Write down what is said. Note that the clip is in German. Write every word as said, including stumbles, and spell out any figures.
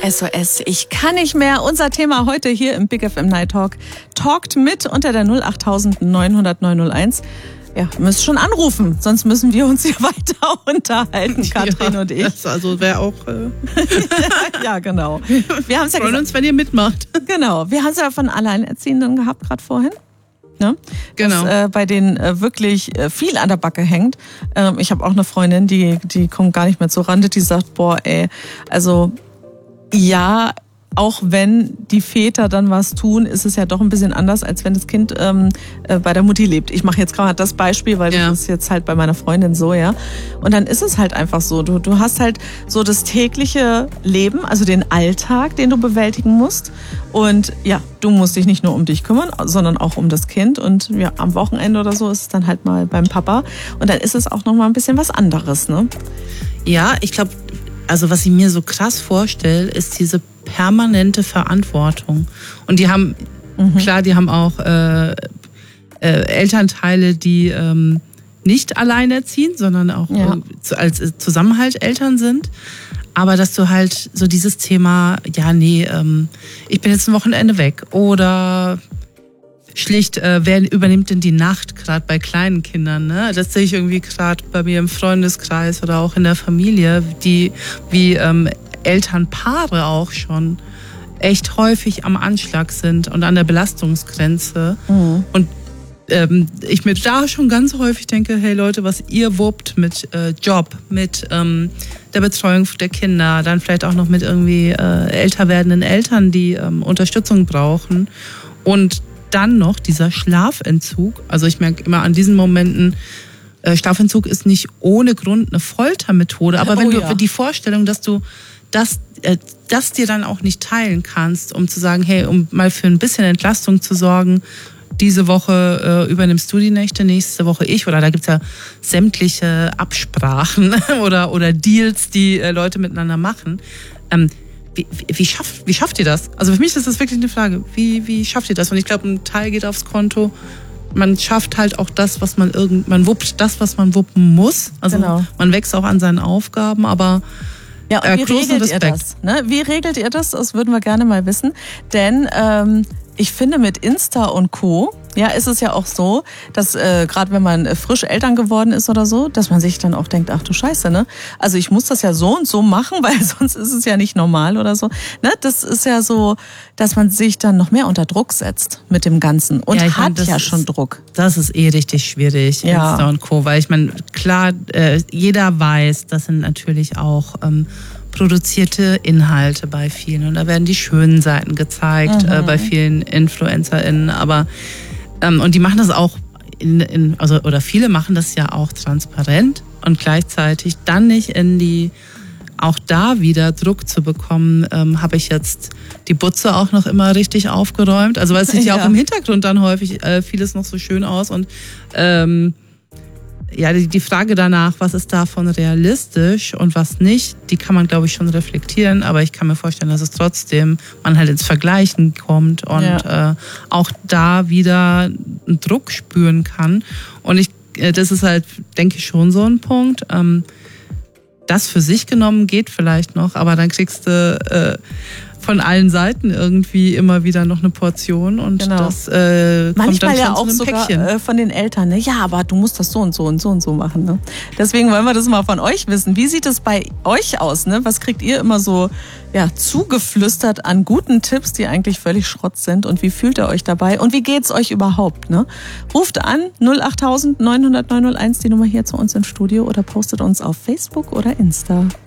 S O S, ich kann nicht mehr. Unser Thema heute hier im Big F M Night Talk. Talkt mit unter der null acht neun null null neun null eins. Ja, ihr müsst schon anrufen, sonst müssen wir uns hier weiter unterhalten, Katrin ja, und ich. Das also wäre auch... Äh ja, genau. Wir haben es ja freuen gesagt, uns, wenn ihr mitmacht. Genau, wir haben es ja von Alleinerziehenden gehabt, gerade vorhin. Ne? Genau. Dass äh, bei denen äh, wirklich äh, viel an der Backe hängt. Ähm, ich habe auch eine Freundin, die, die kommt gar nicht mehr zur Rande, die sagt, boah, ey, also ja, auch wenn die Väter dann was tun, ist es ja doch ein bisschen anders, als wenn das Kind ähm, äh, bei der Mutti lebt. Ich mache jetzt gerade das Beispiel, weil ja. das ist jetzt halt bei meiner Freundin so, ja. Und dann ist es halt einfach so, du, du hast halt so das tägliche Leben, also den Alltag, den du bewältigen musst. Und ja, du musst dich nicht nur um dich kümmern, sondern auch um das Kind. Und ja, am Wochenende oder so ist es dann halt mal beim Papa. Und dann ist es auch noch mal ein bisschen was anderes, ne? Ja, ich glaube, also was ich mir so krass vorstelle, ist diese permanente Verantwortung. Und die haben, mhm. klar, die haben auch äh, äh, Elternteile, die ähm, nicht alleinerziehen, sondern auch ja. äh, als Zusammenhalteltern sind. Aber dass du halt so dieses Thema, ja, nee, ähm, ich bin jetzt ein Wochenende weg. Oder schlicht, äh, wer übernimmt denn die Nacht, gerade bei kleinen Kindern, ne? Das sehe ich irgendwie gerade bei mir im Freundeskreis oder auch in der Familie, die wie ähm, Elternpaare auch schon echt häufig am Anschlag sind und an der Belastungsgrenze. Mhm. Und ähm, ich mir da schon ganz häufig denke, hey Leute, was ihr wuppt mit äh, Job, mit ähm, der Betreuung der Kinder, dann vielleicht auch noch mit irgendwie äh, älter werdenden Eltern, die ähm, Unterstützung brauchen. Und dann noch dieser Schlafentzug. Also ich merke immer an diesen Momenten, äh, Schlafentzug ist nicht ohne Grund eine Foltermethode, aber wenn oh, du ja. die Vorstellung, dass du das, äh, das dir dann auch nicht teilen kannst, um zu sagen, hey, um mal für ein bisschen Entlastung zu sorgen, diese Woche äh, übernimmst du die Nächte, nächste Woche ich, oder da gibt's ja sämtliche Absprachen oder, oder Deals, die äh, Leute miteinander machen. Ähm, Wie, wie, wie, schafft, wie schafft ihr das? Also für mich ist das wirklich eine Frage. Wie, wie schafft ihr das? Und ich glaube, ein Teil geht aufs Konto. Man schafft halt auch das, was man irgend, man wuppt das, was man wuppen muss. Also genau. Man wächst auch an seinen Aufgaben, aber ja, und äh, wie regelt Respekt. ihr das? Ne? Wie regelt ihr das? Das würden wir gerne mal wissen. Denn ähm, ich finde, mit Insta und Co. ja, ist es ja auch so, dass äh, gerade wenn man äh, frisch Eltern geworden ist oder so, dass man sich dann auch denkt, ach du Scheiße, ne? Also ich muss das ja so und so machen, weil sonst ist es ja nicht normal oder so. Ne? Das ist ja so, dass man sich dann noch mehr unter Druck setzt mit dem Ganzen und ja, hat meine, ja schon ist, Druck. Das ist eh richtig schwierig, ja. Insta und Co. Weil ich meine, klar, äh, jeder weiß, das sind natürlich auch ähm, produzierte Inhalte bei vielen. Und da werden die schönen Seiten gezeigt mhm. äh, bei vielen InfluencerInnen. Aber ähm, und die machen das auch in, in, also oder viele machen das ja auch transparent und gleichzeitig dann nicht in die, auch da wieder Druck zu bekommen, ähm, habe ich jetzt die Butze auch noch immer richtig aufgeräumt. Also weil es sieht ja, ja auch im Hintergrund dann häufig äh, vieles noch so schön aus und ähm, ja, die, die Frage danach, was ist davon realistisch und was nicht, die kann man, glaube ich, schon reflektieren. Aber ich kann mir vorstellen, dass es trotzdem, man halt ins Vergleichen kommt und ja. äh, auch da wieder einen Druck spüren kann. Und ich, äh, das ist halt, denke ich, schon so ein Punkt. Ähm, das für sich genommen geht vielleicht noch, aber dann kriegst du äh, von allen Seiten irgendwie immer wieder noch eine Portion und genau. das äh, kommt manchmal dann schon ja auch zu einem sogar Päckchen. Äh, von den Eltern, ne? Ja, aber du musst das so und so und so und so machen. Ne? Deswegen wollen wir das mal von euch wissen. Wie sieht es bei euch aus? Ne? Was kriegt ihr immer so ja, zugeflüstert an guten Tipps, die eigentlich völlig Schrott sind? Und wie fühlt ihr euch dabei? Und wie geht's euch überhaupt? Ne? Ruft an null acht neun null null neun null eins, die Nummer hier zu uns im Studio, oder postet uns auf Facebook oder Insta.